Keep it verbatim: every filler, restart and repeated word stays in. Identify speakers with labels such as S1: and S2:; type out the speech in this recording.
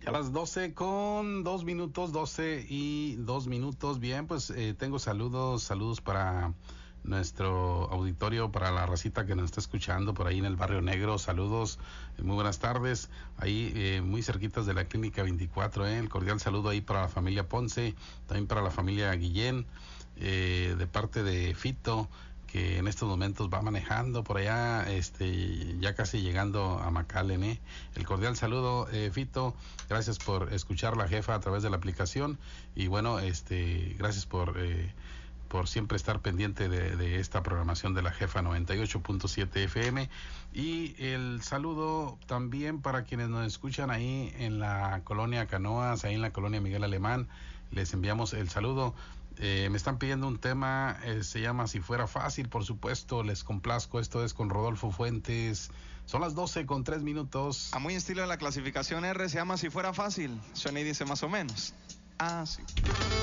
S1: Ya a las doce con dos minutos, doce y dos minutos. Bien, pues eh, tengo saludos, saludos para nuestro auditorio, para la racita que nos está escuchando por ahí en el Barrio Negro. Saludos, eh, muy buenas tardes. Ahí eh, muy cerquitas de la Clínica veinticuatro, eh, el cordial saludo ahí para la familia Ponce, también para la familia Guillén, eh, de parte de Fito, que en estos momentos va manejando por allá, este, ya casi llegando a McAllen, ¿eh? El cordial saludo, eh, Fito, gracias por escuchar La Jefa a través de la aplicación, y bueno, este, gracias por, eh, por siempre estar pendiente de, de esta programación de La Jefa noventa y ocho punto siete F M, y el saludo también para quienes nos escuchan ahí en la colonia Canoas, ahí en la colonia Miguel Alemán, les enviamos el saludo. Eh, me están pidiendo un tema, eh, se llama Si Fuera Fácil, por supuesto, les complazco, esto es con Rodolfo Fuentes. Son las doce con tres minutos.
S2: A muy estilo de la clasificación R, se llama Si Fuera Fácil, suena y dice más o menos. Ah, sí.